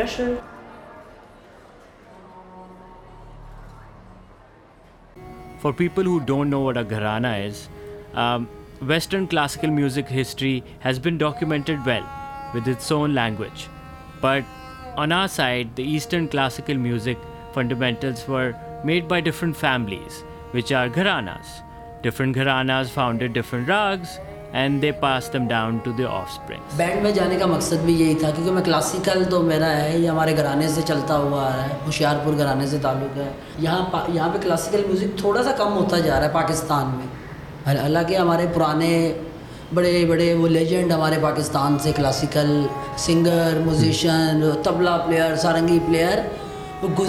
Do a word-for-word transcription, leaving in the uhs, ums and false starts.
pressure. For people who don't know what a gharana is, um, Western classical music history has been documented well with its own language. But on our side, the Eastern classical music fundamentals were made by different families, which are gharanas. Different gharanas founded different rags and they passed them down to the offspring. Band में जाने का मकसद भी यही था क्योंकि मैं classical तो मेरा है, ये हमारे घराने से चलता हुआ आ रहा है, होशियारपुर घराने से ताल्लुक़ है। यहाँ यहाँ पे क्लासिकल म्यूज़िक थोड़ा सा कम होता जा रहा है पाकिस्तान में। हालांकि हमारे पुराने बड़े बड़े वो लेजेंड हमारे पाकिस्तान से classical singer, musician, tabla player, सारंगी प्लेयर वो